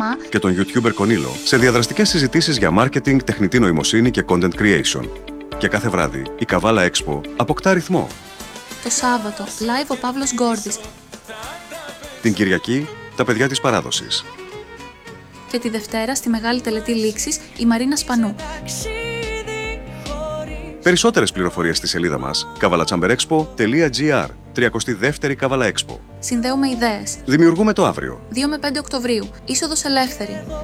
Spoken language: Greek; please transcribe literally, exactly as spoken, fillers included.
Θωμά και τον YouTuber Κονίλο σε διαδραστικές συζητήσεις για marketing, τεχνητή νοημοσύνη και content creation. Και κάθε βράδυ η Καβάλα Expo αποκτά ρυθμό. το Σάββατο, live ο Παύλος Γκόρδης. Την Κυριακή, τα παιδιά της παράδοσης. Και τη Δευτέρα, στη Μεγάλη Τελετή Λήξης, η Μαρίνα Σπανού. Περισσότερες πληροφορίες στη σελίδα μας καβαλατσάμπερexpo τελεία gr. τριαντά δεύτερη Καβάλα Expo. Συνδέουμε ιδέες. Δημιουργούμε το αύριο. δύο με πέντε Οκτωβρίου, είσοδος ελεύθερη.